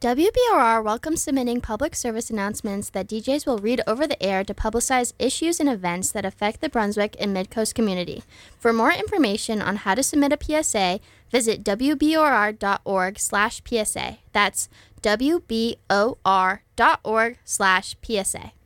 WBOR welcomes submitting public service announcements that DJs will read over the air to publicize issues and events that affect the Brunswick and Midcoast community. For more information on how to submit a PSA, visit wbor.org/PSA. That's wbor.org/PSA.